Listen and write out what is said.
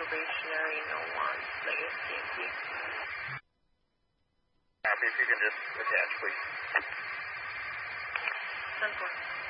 probationary, no one, latest DMP. Copy, if you can just attach, please. 10-4.